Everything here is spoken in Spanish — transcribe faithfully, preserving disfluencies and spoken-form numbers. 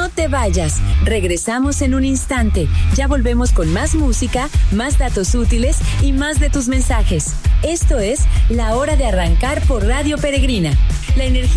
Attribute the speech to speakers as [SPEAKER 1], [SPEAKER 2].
[SPEAKER 1] No te vayas. Regresamos en un instante. Ya volvemos con más música, más datos útiles y más de tus mensajes. Esto es La Hora de Arrancar por Radio Peregrina. La energía